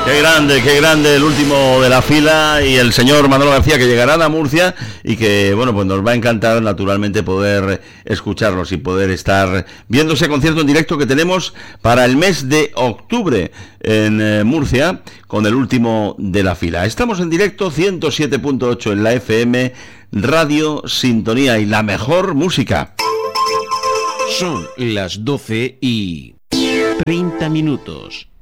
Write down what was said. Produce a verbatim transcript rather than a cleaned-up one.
Qué grande, qué grande el último de la fila y el señor Manolo García, que llegará a Murcia y que, bueno, pues nos va a encantar naturalmente poder escucharlos y poder estar viendo ese concierto en directo que tenemos para el mes de octubre en eh, Murcia con el último de la fila. Estamos en directo, ciento siete punto ocho en la F M, Radio Sintonía y la mejor música. Son las doce y treinta minutos.